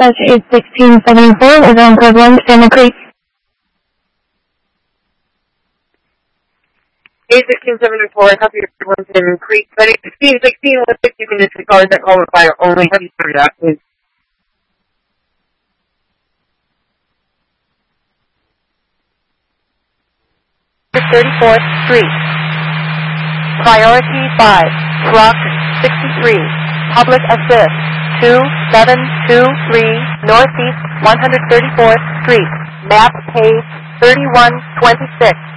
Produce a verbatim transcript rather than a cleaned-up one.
Dispatch eight sixteen seventy-four is on code one, Salmon Creek. eight sixteen seventy-four, copy one, Salmon Creek. But eight sixteen sixteen, one sixty, you can disregard that call require only. How do you do that, please? thirty-fourth Street. Priority five, Truck sixty-three, Public Assist, two seven two three, Northeast one hundred thirty-fourth Street, map page thirty-one twenty-six.